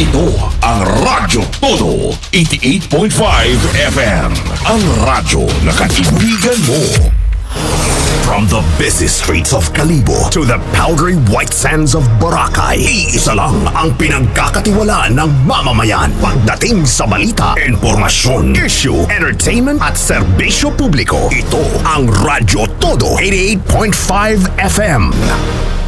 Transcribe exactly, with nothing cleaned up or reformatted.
Ito ang Radyo Todo eighty-eight point five F M. Ang radyo na kaibigan mo. From the busy streets of Kalibo to the powdery white sands of Boracay, iisa lang ang pinagkakatiwalaan ng mamamayan pagdating sa balita, informasyon, issue, entertainment at serbisyo publiko. Ito ang Radyo Todo eighty-eight point five F M.